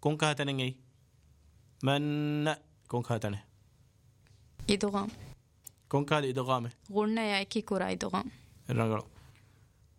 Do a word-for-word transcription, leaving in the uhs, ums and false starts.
كون كهتنين من كون كهتنه إدغام كون كهد إدغامه غرنا يا كي كورا إدغام الرجل